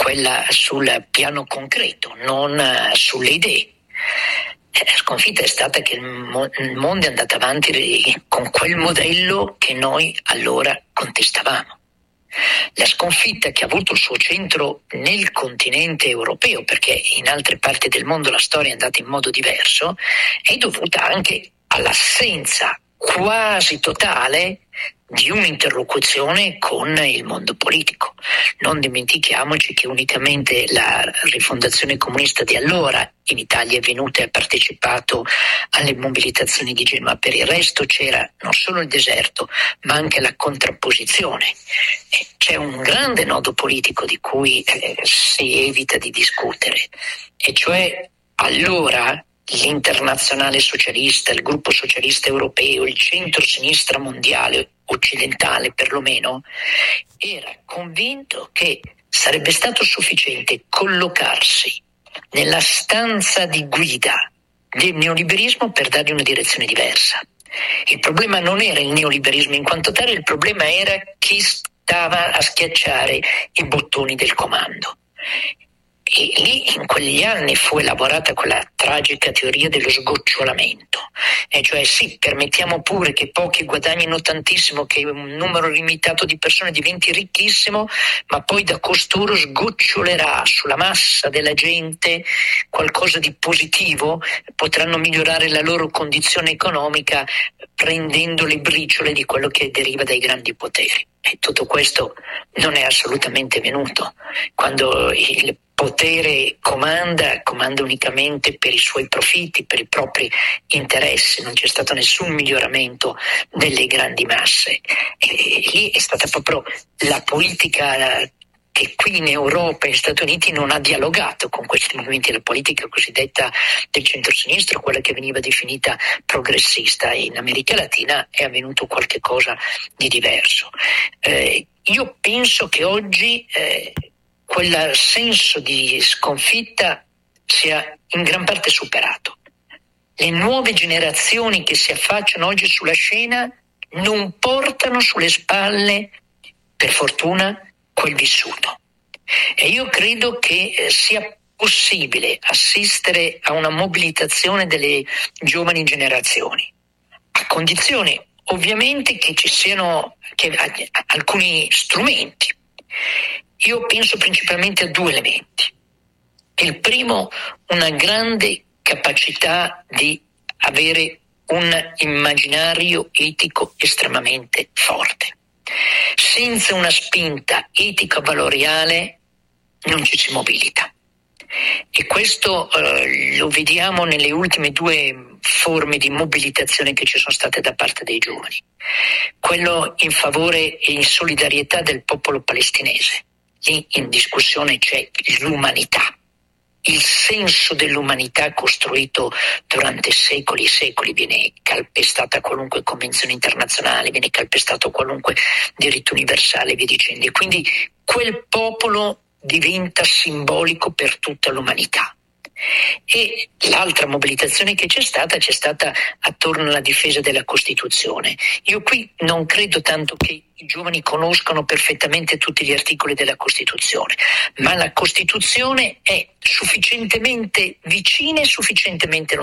quella sul piano concreto, non sulle idee. La sconfitta è stata che il mondo è andato avanti con quel modello che noi allora contestavamo. La sconfitta, che ha avuto il suo centro nel continente europeo, perché in altre parti del mondo la storia è andata in modo diverso, è dovuta anche all'assenza quasi totale di un'interlocuzione con il mondo politico. Non dimentichiamoci che unicamente la rifondazione comunista di allora in Italia è venuta e ha partecipato alle mobilitazioni di Genova. Per il resto c'era non solo il deserto, ma anche la contrapposizione. C'è un grande nodo politico di cui si evita di discutere, e cioè allora l'Internazionale Socialista, il gruppo socialista europeo, il centro-sinistra mondiale, occidentale perlomeno, era convinto che sarebbe stato sufficiente collocarsi nella stanza di guida del neoliberismo per dargli una direzione diversa. Il problema non era il neoliberismo in quanto tale, il problema era chi stava a schiacciare i bottoni del comando. E lì in quegli anni fu elaborata quella tragica teoria dello sgocciolamento, e cioè sì, permettiamo pure che pochi guadagnino tantissimo, che un numero limitato di persone diventi ricchissimo, ma poi da costoro sgocciolerà sulla massa della gente qualcosa di positivo, potranno migliorare la loro condizione economica prendendo le briciole di quello che deriva dai grandi poteri. E tutto questo non è assolutamente venuto. Quando il potere comanda unicamente per i suoi profitti, per i propri interessi, non c'è stato nessun miglioramento delle grandi masse. E lì è stata proprio la politica che qui in Europa e negli Stati Uniti non ha dialogato con questi movimenti, la politica cosiddetta del centro-sinistro, quella che veniva definita progressista. In America Latina è avvenuto qualche cosa di diverso. Io penso che oggi quel senso di sconfitta sia in gran parte superato. Le nuove generazioni che si affacciano oggi sulla scena non portano sulle spalle, per fortuna, quel vissuto. E io credo che sia possibile assistere a una mobilitazione delle giovani generazioni, a condizione ovviamente che ci siano alcuni strumenti. Io penso principalmente a due elementi. Il primo, una grande capacità di avere un immaginario etico estremamente forte. Senza una spinta etico-valoriale non ci si mobilita. E questo lo vediamo nelle ultime due forme di mobilitazione che ci sono state da parte dei giovani. Quello in favore e in solidarietà del popolo palestinese. Lì in discussione c'è l'umanità. Il senso dell'umanità costruito durante secoli e secoli, viene calpestata qualunque convenzione internazionale, viene calpestato qualunque diritto universale e via dicendo. E quindi quel popolo diventa simbolico per tutta l'umanità. E l'altra mobilitazione che c'è stata attorno alla difesa della Costituzione. Io qui non credo tanto che i giovani conoscano perfettamente tutti gli articoli della Costituzione, ma la Costituzione è sufficientemente vicina e sufficientemente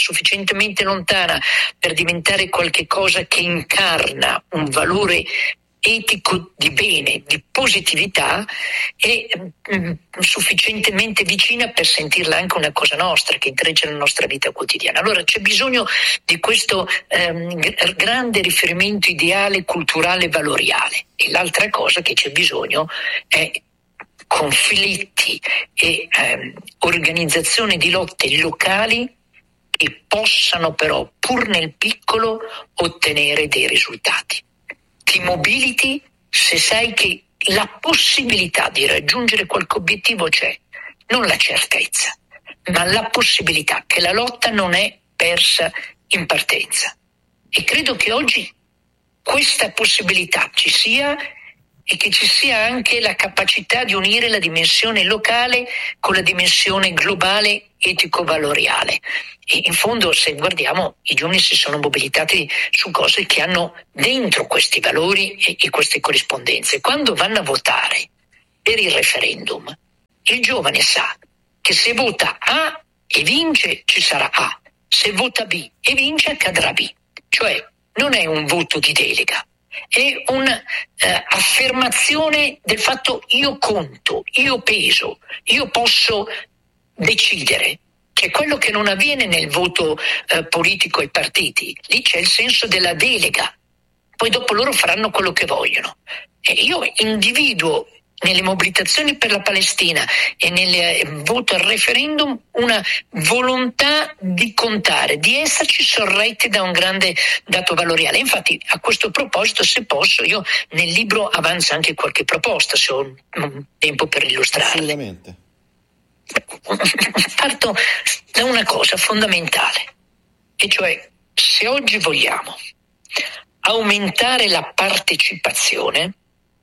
lontana per diventare qualche cosa che incarna un valore etico di bene, di positività, e sufficientemente vicina per sentirla anche una cosa nostra, che intreccia la nostra vita quotidiana. Allora c'è bisogno di questo grande riferimento ideale, culturale, valoriale. E l'altra cosa che c'è bisogno è conflitti e organizzazione di lotte locali che possano però, pur nel piccolo, ottenere dei risultati. Ti mobiliti se sai che la possibilità di raggiungere qualche obiettivo c'è, non la certezza, ma la possibilità che la lotta non è persa in partenza. E credo che oggi questa possibilità ci sia, e che ci sia anche la capacità di unire la dimensione locale con la dimensione globale etico-valoriale. E in fondo, se guardiamo, i giovani si sono mobilitati su cose che hanno dentro questi valori e queste corrispondenze. Quando vanno a votare per il referendum, il giovane sa che se vota A e vince ci sarà A, se vota B e vince accadrà B, cioè non è un voto di delega, è un'affermazione del fatto io conto, io peso, io posso decidere, che è quello che non avviene nel voto politico ai partiti. Lì c'è il senso della delega, poi dopo loro faranno quello che vogliono. E io individuo nelle mobilitazioni per la Palestina e nel voto al referendum una volontà di contare, di esserci sorretti da un grande dato valoriale. Infatti, a questo proposito, se posso, io nel libro avanzo anche qualche proposta, se ho tempo per illustrarle. Assolutamente. Parto da una cosa fondamentale, e cioè se oggi vogliamo aumentare la partecipazione,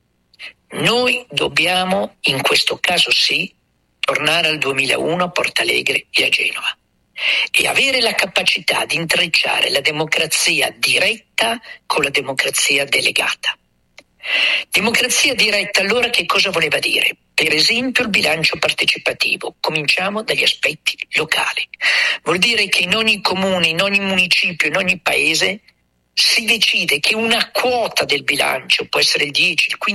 noi dobbiamo, in questo caso sì, tornare al 2001 a Porto Alegre e a Genova e avere la capacità di intrecciare la democrazia diretta con la democrazia delegata. Democrazia diretta allora che cosa voleva dire? Per esempio il bilancio partecipativo. Cominciamo dagli aspetti locali. Vuol dire che in ogni comune, in ogni municipio, in ogni paese si decide che una quota del bilancio, può essere il 10, il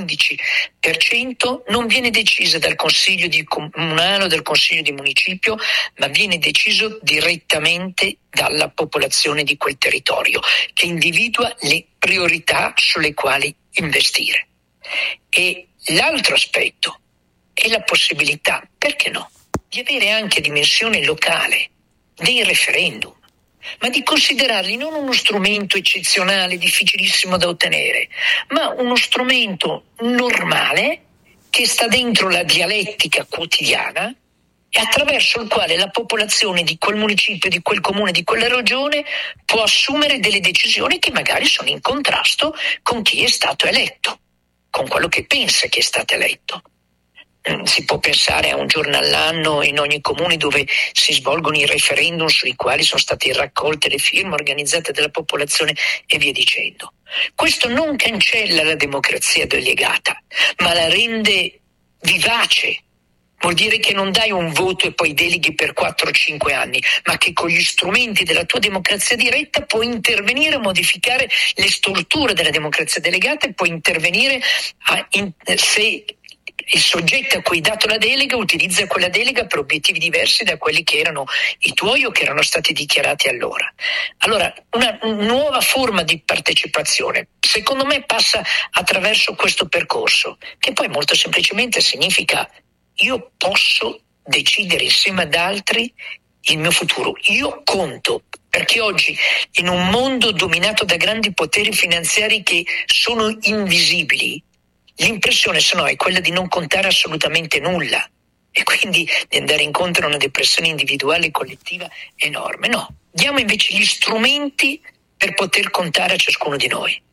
15%, non viene decisa dal consiglio di comunale o dal consiglio di municipio, ma viene deciso direttamente dalla popolazione di quel territorio, che individua le priorità sulle quali investire. E l'altro aspetto è la possibilità, perché no, di avere anche dimensione locale dei referendum, ma di considerarli non uno strumento eccezionale, difficilissimo da ottenere, ma uno strumento normale che sta dentro la dialettica quotidiana e attraverso il quale la popolazione di quel municipio, di quel comune, di quella regione può assumere delle decisioni che magari sono in contrasto con chi è stato eletto, con quello che pensa che è stato eletto. Si può pensare a un giorno all'anno in ogni comune dove si svolgono i referendum sui quali sono state raccolte le firme organizzate dalla popolazione e via dicendo. Questo non cancella la democrazia delegata, ma la rende vivace. Vuol dire che non dai un voto e poi deleghi per 4-5 anni, ma che con gli strumenti della tua democrazia diretta puoi intervenire a modificare le strutture della democrazia delegata e puoi intervenire se il soggetto a cui hai dato la delega utilizza quella delega per obiettivi diversi da quelli che erano i tuoi o che erano stati dichiarati allora. Allora, una nuova forma di partecipazione, secondo me, passa attraverso questo percorso, che poi molto semplicemente significa io posso decidere insieme ad altri il mio futuro, io conto. Perché oggi, in un mondo dominato da grandi poteri finanziari che sono invisibili, l'impressione, se no, è quella di non contare assolutamente nulla e quindi di andare incontro a una depressione individuale e collettiva enorme. No, diamo invece gli strumenti per poter contare a ciascuno di noi.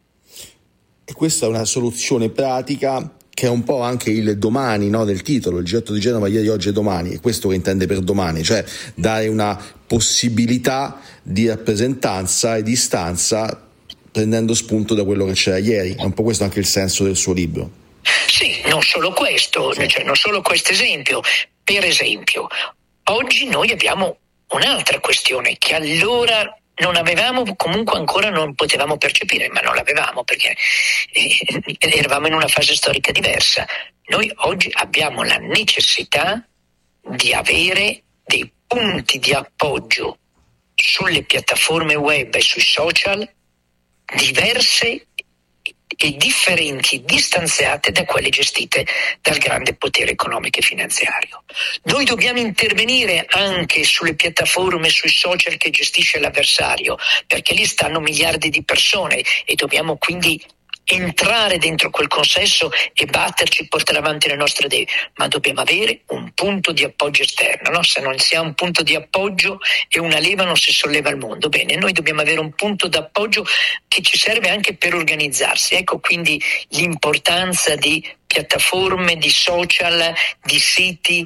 E questa è una soluzione pratica che è un po' anche il domani, no, del titolo, il G8 di Genova ieri, oggi e domani, è questo che intende per domani, cioè dare una possibilità di rappresentanza e di istanza prendendo spunto da quello che c'era ieri. È un po' questo anche il senso del suo libro. Sì, non solo questo, sì. Cioè non solo questo esempio. Per esempio, oggi noi abbiamo un'altra questione che allora non avevamo, comunque ancora non potevamo percepire, ma non l'avevamo perché eravamo in una fase storica diversa. Noi oggi abbiamo la necessità di avere dei punti di appoggio sulle piattaforme web e sui social diverse e differenti, distanziate da quelle gestite dal grande potere economico e finanziario. Noi dobbiamo intervenire anche sulle piattaforme, sui social che gestisce l'avversario, perché lì stanno miliardi di persone e dobbiamo quindi entrare dentro quel consesso e batterci, portare avanti le nostre idee, ma dobbiamo avere un punto di appoggio esterno, no? Se non si ha un punto di appoggio e una leva non si solleva il mondo. Bene, noi dobbiamo avere un punto d'appoggio che ci serve anche per organizzarsi. Ecco quindi l'importanza di piattaforme, di social, di siti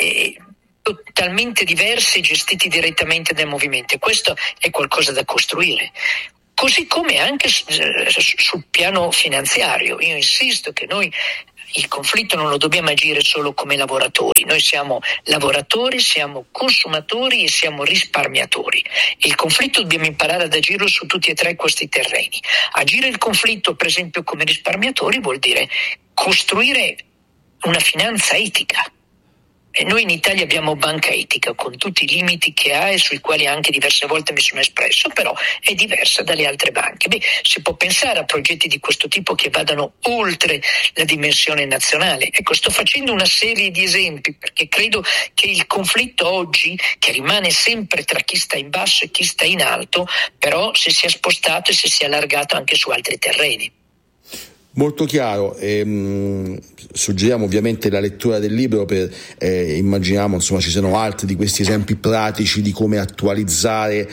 totalmente diversi gestiti direttamente dai movimenti. Questo è qualcosa da costruire. Così come anche sul piano finanziario. Io insisto che noi il conflitto non lo dobbiamo agire solo come lavoratori, noi siamo lavoratori, siamo consumatori e siamo risparmiatori. Il conflitto dobbiamo imparare ad agirlo su tutti e tre questi terreni. Agire il conflitto, per esempio, come risparmiatori vuol dire costruire una finanza etica. E noi in Italia abbiamo Banca Etica con tutti i limiti che ha e sui quali anche diverse volte mi sono espresso, però è diversa dalle altre banche. Si può pensare a progetti di questo tipo che vadano oltre la dimensione nazionale. Ecco, sto facendo una serie di esempi perché credo che il conflitto oggi, che rimane sempre tra chi sta in basso e chi sta in alto, però si sia spostato e si sia allargato anche su altri terreni. Molto chiaro, suggeriamo ovviamente la lettura del libro per immaginiamo insomma ci siano altri di questi esempi pratici di come attualizzare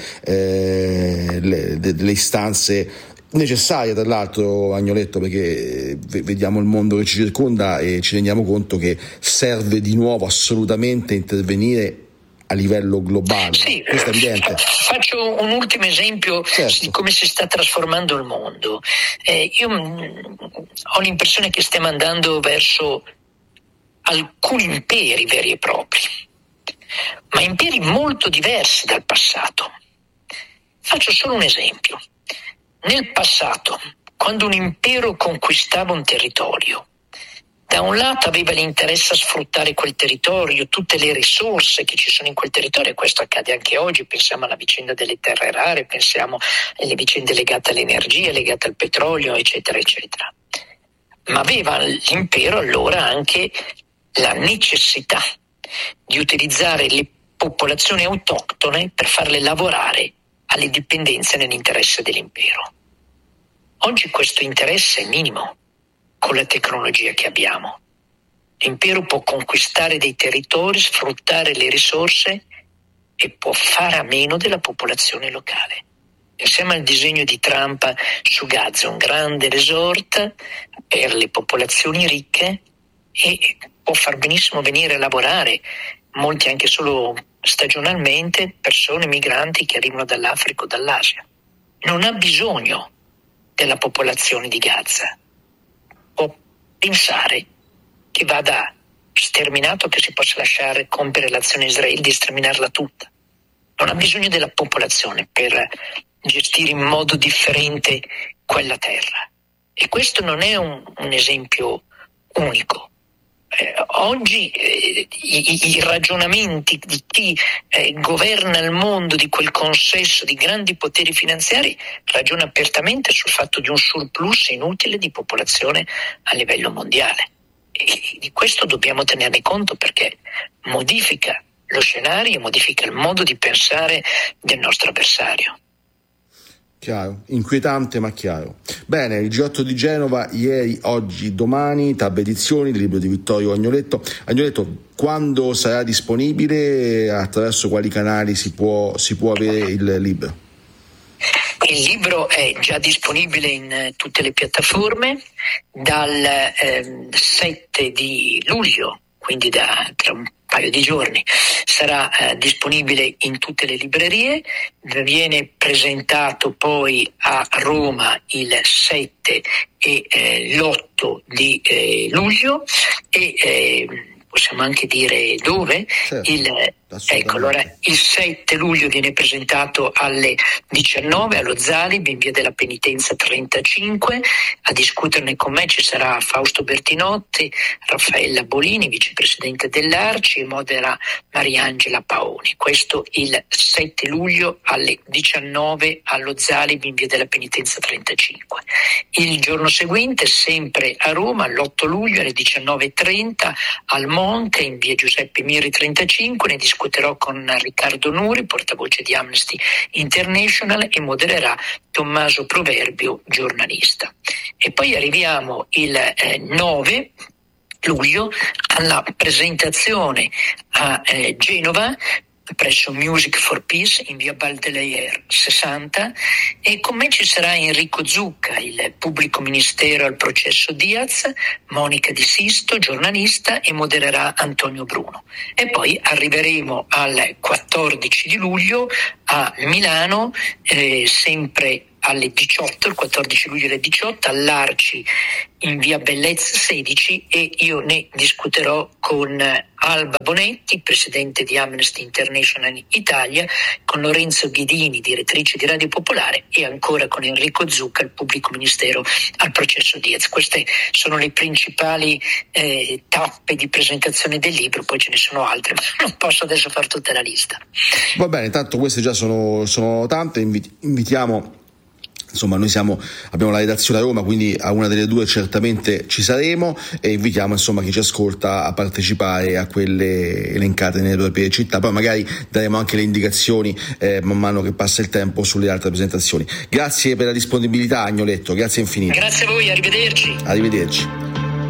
le istanze necessarie, tra l'altro, Agnoletto, perché vediamo il mondo che ci circonda e ci rendiamo conto che serve di nuovo assolutamente intervenire a livello globale. Sì, questo è evidente. Faccio un ultimo esempio di come si sta trasformando il mondo. Io ho l'impressione che stiamo andando verso alcuni imperi veri e propri, ma imperi molto diversi dal passato. Faccio solo un esempio. Nel passato, quando un impero conquistava un territorio, da un lato aveva l'interesse a sfruttare quel territorio, tutte le risorse che ci sono in quel territorio, e questo accade anche oggi, pensiamo alla vicenda delle terre rare, pensiamo alle vicende legate all'energia, legate al petrolio, eccetera, eccetera. Ma aveva l'impero allora anche la necessità di utilizzare le popolazioni autoctone per farle lavorare alle dipendenze nell'interesse dell'impero. Oggi questo interesse è minimo. Con la tecnologia che abbiamo, l'impero può conquistare dei territori, sfruttare le risorse e può fare a meno della popolazione locale. Pensiamo al disegno di Trump su Gaza, un grande resort per le popolazioni ricche, e può far benissimo venire a lavorare, molti anche solo stagionalmente, persone migranti che arrivano dall'Africa o dall'Asia. Non ha bisogno della popolazione di Gaza. Può pensare che vada sterminato, che si possa lasciare compiere l'azione Israele di sterminarla tutta. Non ha bisogno della popolazione per gestire in modo differente quella terra. E questo non è un esempio unico. Oggi i ragionamenti di chi governa il mondo, di quel consesso di grandi poteri finanziari, ragiona apertamente sul fatto di un surplus inutile di popolazione a livello mondiale. E di questo dobbiamo tenerne conto, perché modifica lo scenario e modifica il modo di pensare del nostro avversario. Chiaro, inquietante ma chiaro. Bene, il G8 di Genova, ieri, oggi, domani, Tab Edizioni, del libro di Vittorio Agnoletto. Agnoletto, quando sarà disponibile? Attraverso quali canali si può avere il libro? Il libro è già disponibile in tutte le piattaforme dal 7 di luglio, quindi tra un paio di giorni sarà disponibile in tutte le librerie. Viene presentato poi a Roma il 7 e l'8 di luglio e possiamo anche dire dove. Certo, allora il 7 luglio viene presentato alle 19 allo Zalib in via della Penitenza 35. A discuterne con me ci sarà Fausto Bertinotti, Raffaella Bolini, vicepresidente dell'Arci, e modera Mariangela Paoni. Questo il 7 luglio alle 19 allo Zalib in via della Penitenza 35. Il giorno seguente, sempre a Roma, l'8 luglio alle 19:30 al Monte in via Giuseppe Miri 35, ne discuterò con Riccardo Nuri, portavoce di Amnesty International, e modererà Tommaso Proverbio, giornalista. E poi arriviamo il 9 luglio alla presentazione a Genova presso Music for Peace in via Baudelaire 60, e con me ci sarà Enrico Zucca, il pubblico ministero al processo Diaz, Monica Di Sisto, giornalista, e modererà Antonio Bruno. E poi arriveremo al 14 di luglio a Milano, sempre alle 18, il 14 luglio alle 18, all'Arci in via Bellezza 16, e io ne discuterò con Alba Bonetti, presidente di Amnesty International Italia, con Lorenzo Ghidini, direttrice di Radio Popolare, e ancora con Enrico Zucca, il pubblico ministero al processo Diaz. Queste sono le principali tappe di presentazione del libro, poi ce ne sono altre, ma non posso adesso fare tutta la lista. Va bene, tanto queste già sono tante. Invitiamo, insomma, noi abbiamo la redazione a Roma, quindi a una delle due certamente ci saremo, e invitiamo, insomma, chi ci ascolta a partecipare a quelle elencate nelle proprie città. Poi magari daremo anche le indicazioni man mano che passa il tempo sulle altre presentazioni. Grazie per la disponibilità, Agnoletto, grazie infinite. Grazie a voi, arrivederci.